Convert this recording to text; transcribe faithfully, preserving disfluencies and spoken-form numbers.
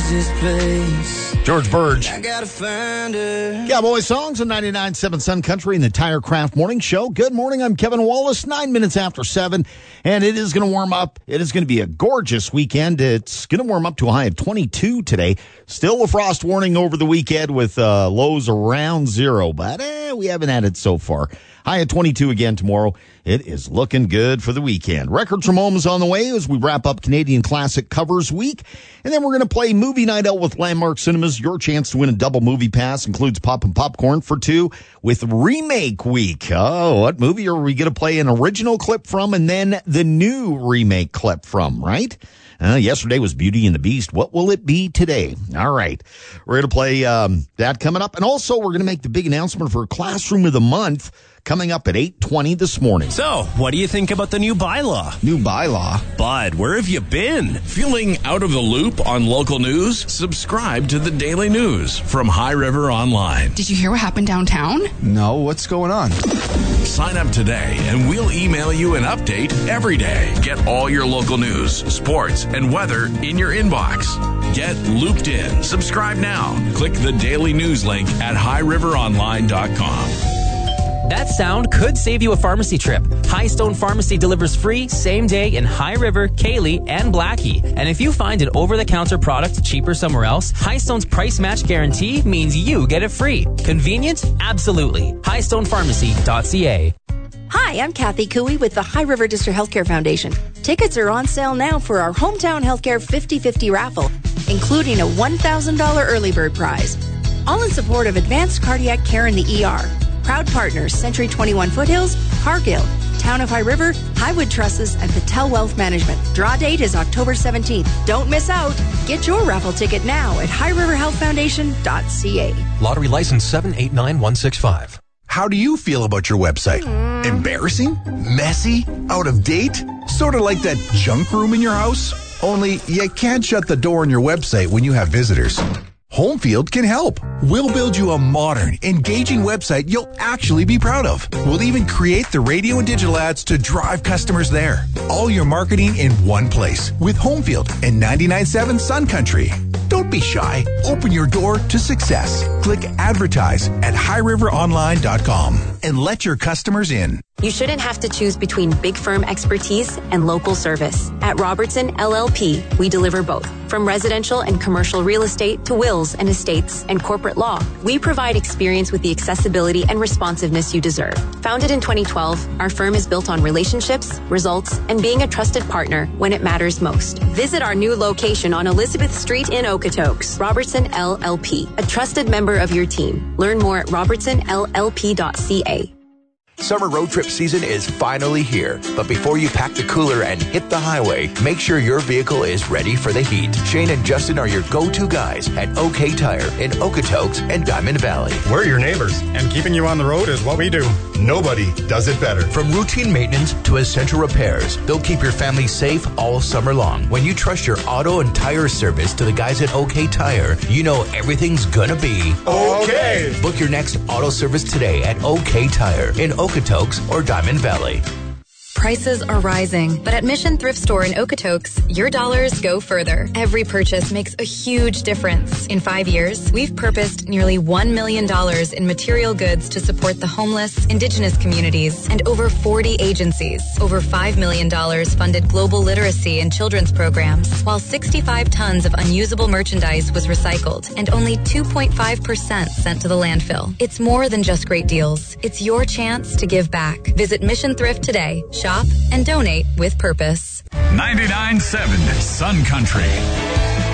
this place. George Burge. I gotta find her. Cowboy Songs on ninety-nine point seven Sun Country in the Tire Craft Morning Show. Good morning, I'm Kevin Wallace, nine minutes after seven, and it is going to warm up. It is going to be a gorgeous weekend. It's going to warm up to a high of twenty-two today. Still a frost warning over the weekend with uh, lows around zero, but eh, we haven't had it so far. High at twenty-two again tomorrow. It is looking good for the weekend. Records from Home is on the way as we wrap up Canadian Classic Covers Week. And then we're going to play Movie Night Out with Landmark Cinemas. Your chance to win a double movie pass includes Pop and Popcorn for two with Remake Week. Oh, what movie are we going to play an original clip from and then the new remake clip from, right? Uh, yesterday was Beauty and the Beast. What will it be today? All right. We're going to play um, that coming up. And also, we're going to make the big announcement for Classroom of the Month coming up at eight twenty this morning. So, what do you think about the new bylaw? New bylaw? Bud, where have you been? Feeling out of the loop on local news? Subscribe to the Daily News from High River Online. Did you hear what happened downtown? No, what's going on? Sign up today and we'll email you an update every day. Get all your local news, sports, and weather in your inbox. Get looped in. Subscribe now. Click the Daily News link at high river online dot com. That sound could save you a pharmacy trip. Highstone Pharmacy delivers free same day in High River, Cayley, and Blackie. And if you find an over-the-counter product cheaper somewhere else, Highstone's price match guarantee means you get it free. Convenient? Absolutely. high stone pharmacy dot c a. Hi, I'm Kathy Cooey with the High River District Healthcare Foundation. Tickets are on sale now for our Hometown Healthcare fifty fifty raffle, including a one thousand dollars early bird prize. All in support of advanced cardiac care in the E R. Proud partners, Century twenty-one Foothills, Cargill, Town of High River, Highwood Trusses, and Patel Wealth Management. Draw date is October seventeenth. Don't miss out. Get your raffle ticket now at high river health foundation dot c a. Lottery license seven eight nine one six five. How do you feel about your website? Mm. Embarrassing? Messy? Out of date? Sort of like that junk room in your house? Only you can't shut the door on your website when you have visitors. Homefield can help. We'll build you a modern, engaging website you'll actually be proud of. We'll even create the radio and digital ads to drive customers there. All your marketing in one place with Homefield and ninety-nine point seven Sun Country. Don't be shy. Open your door to success. Click advertise at high river online dot com and let your customers in. You shouldn't have to choose between big firm expertise and local service. At Robertson L L P, we deliver both. From residential and commercial real estate to wills and estates and corporate law, we provide experience with the accessibility and responsiveness you deserve. Founded in twenty twelve, our firm is built on relationships, results, and being a trusted partner when it matters most. Visit our new location on Elizabeth Street in Okotoks. Robertson L L P, a trusted member of your team. Learn more at robertson l l p dot c a. Summer road trip season is finally here, but before you pack the cooler and hit the highway, make sure your vehicle is ready for the heat. Shane and Justin are your go-to guys at OK Tire in Okotoks and Diamond Valley. We're your neighbors, and keeping you on the road is what we do. Nobody does it better. From routine maintenance to essential repairs, they'll keep your family safe all summer long. When you trust your auto and tire service to the guys at OK Tire, you know everything's gonna be okay. Book your next auto service today at OK Tire in Okotoks. Okotoks or Diamond Valley. Prices are rising, but at Mission Thrift Store in Okotoks, your dollars go further. Every purchase makes a huge difference. In five years, we've purposed nearly one million dollars in material goods to support the homeless, Indigenous communities, and over forty agencies. Over five million dollars funded global literacy and children's programs, while sixty-five tons of unusable merchandise was recycled, and only two point five percent sent to the landfill. It's more than just great deals. It's your chance to give back. Visit Mission Thrift today. Shop and donate with purpose. ninety-nine point seven Sun Country.